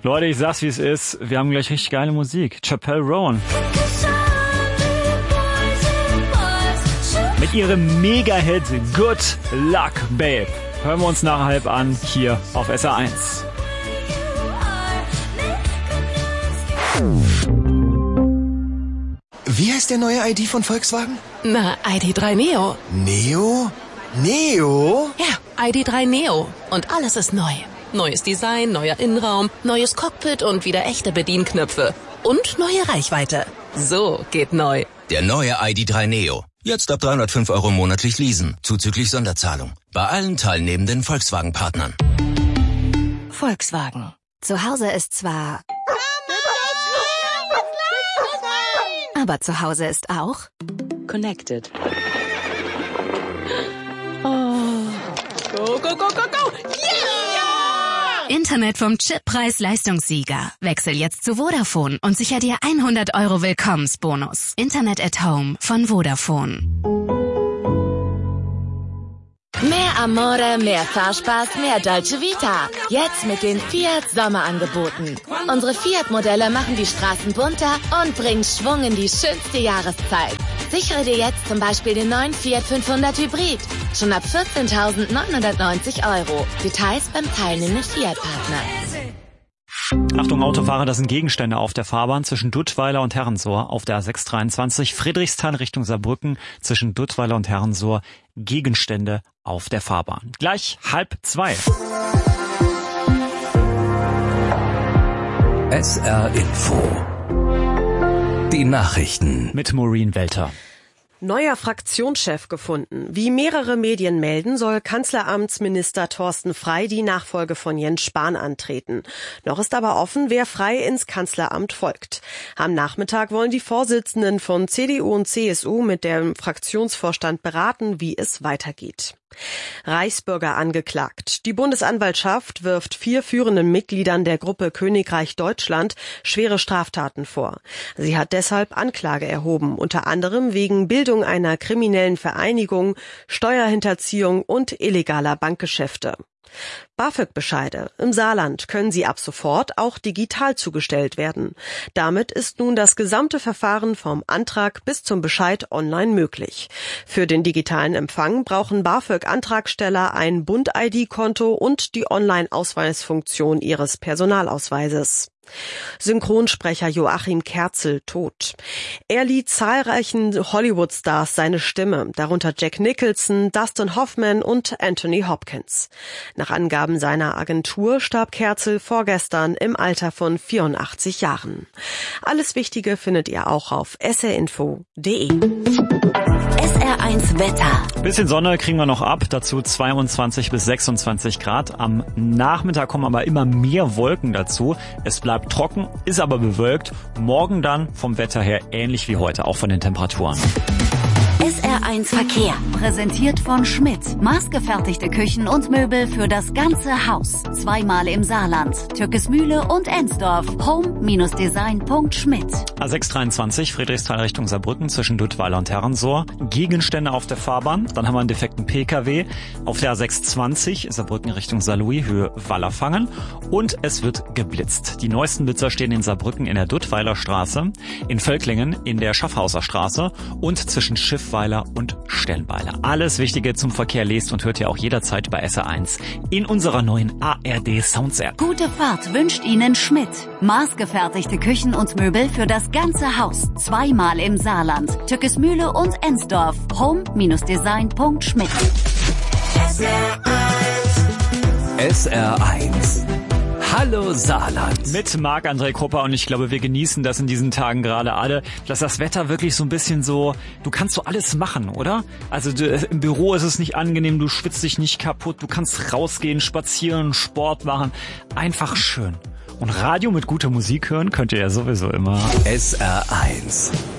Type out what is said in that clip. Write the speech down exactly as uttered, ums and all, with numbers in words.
Leute, ich sag's wie es ist, wir haben gleich richtig geile Musik. Chappelle Roan. Mit ihrem Mega-Hit Good Luck Babe. Hören wir uns nach halb an, hier auf S R eins. Wie heißt der neue I D von Volkswagen? Na, I D drei Neo. Neo? Neo? Ja, I D drei Neo. Und alles ist neu. Neues Design, neuer Innenraum, neues Cockpit und wieder echte Bedienknöpfe. Und neue Reichweite. So geht neu. Der neue I D drei Neo. Jetzt ab dreihundertfünf Euro monatlich leasen, zuzüglich Sonderzahlung. Bei allen teilnehmenden Volkswagen-Partnern. Volkswagen. Zu Hause ist zwar... Aber zu Hause ist auch... Connected. Oh. Go, go, go, go, go! Yeah! Internet vom Chip Preis-Leistungssieger. Wechsel jetzt zu Vodafone und sicher dir hundert Euro Willkommensbonus. Internet at Home von Vodafone. Mehr Amore, mehr Fahrspaß, mehr Dolce Vita. Jetzt mit den Fiat Sommerangeboten. Unsere Fiat-Modelle machen die Straßen bunter und bringen Schwung in die schönste Jahreszeit. Sichere dir jetzt zum Beispiel den neuen Fiat fünfhundert Hybrid. Schon ab vierzehntausendneunhundertneunzig Euro. Details beim teilnehmenden Fiat-Partner. Achtung Autofahrer, das sind Gegenstände auf der Fahrbahn zwischen Duttweiler und Herrensohr auf der A sechs dreiundzwanzig, Friedrichsthal Richtung Saarbrücken zwischen Duttweiler und Herrensohr, Gegenstände auf der Fahrbahn. Gleich halb zwei. S R Info. Die Nachrichten. Mit Maureen Welter. Neuer Fraktionschef gefunden. Wie mehrere Medien melden, soll Kanzleramtsminister Thorsten Frey die Nachfolge von Jens Spahn antreten. Noch ist aber offen, wer Frey ins Kanzleramt folgt. Am Nachmittag wollen die Vorsitzenden von C D U und C S U mit dem Fraktionsvorstand beraten, wie es weitergeht. Reichsbürger angeklagt. Die Bundesanwaltschaft wirft vier führenden Mitgliedern der Gruppe Königreich Deutschland schwere Straftaten vor. Sie hat deshalb Anklage erhoben, unter anderem wegen Bildung einer kriminellen Vereinigung, Steuerhinterziehung und illegaler Bankgeschäfte. BAföG-Bescheide im Saarland können sie ab sofort auch digital zugestellt werden. Damit ist nun das gesamte Verfahren vom Antrag bis zum Bescheid online möglich. Für den digitalen Empfang brauchen BAföG-Antragsteller ein Bund-I D-Konto und die Online-Ausweisfunktion ihres Personalausweises. Synchronsprecher Joachim Kerzel tot. Er lieh zahlreichen Hollywood-Stars seine Stimme, darunter Jack Nicholson, Dustin Hoffman und Anthony Hopkins. Nach Angaben seiner Agentur starb Kerzel vorgestern im Alter von vierundachtzig Jahren. Alles Wichtige findet ihr auch auf s r info punkt d e. S R eins Wetter. Bisschen Sonne kriegen wir noch ab, dazu zweiundzwanzig bis sechsundzwanzig Grad. Am Nachmittag kommen aber immer mehr Wolken dazu. Es bleibt trocken, ist aber bewölkt. Morgen dann vom Wetter her ähnlich wie heute, auch von den Temperaturen. S R eins Verkehr. Präsentiert von Schmidt. Maßgefertigte Küchen und Möbel für das ganze Haus. Zweimal im Saarland. Türkesmühle und Ensdorf. home Bindestrich design Punkt schmidt. A sechs dreiundzwanzig, Friedrichsthal Richtung Saarbrücken zwischen Duttweiler und Herrensohr. Gegenstände auf der Fahrbahn. Dann haben wir einen defekten P K W. Auf der A sechs zwanzig, Saarbrücken Richtung Saarlouis, Höhe Wallerfangen. Und es wird geblitzt. Die neuesten Blitzer stehen in Saarbrücken in der Duttweiler Straße, in Völklingen in der Schaffhauser Straße und zwischen Schiffweiler und Stellenweiler. Alles Wichtige zum Verkehr lest und hört ihr auch jederzeit bei S R eins in unserer neuen A R D Sounds App. Gute Fahrt wünscht Ihnen Schmidt. Maßgefertigte Küchen und Möbel für das ganze Haus. Zweimal im Saarland. Türkesmühle und Ensdorf. home Bindestrich design Punkt schmidt. S R eins. Hallo Saarland. Mit Marc-André Krupper und ich glaube, wir genießen das in diesen Tagen gerade alle, dass das Wetter wirklich so ein bisschen so, du kannst so alles machen, oder? Also du, im Büro ist es nicht angenehm, du schwitzt dich nicht kaputt, du kannst rausgehen, spazieren, Sport machen, einfach schön. Und Radio mit guter Musik hören könnt ihr ja sowieso immer. S R eins.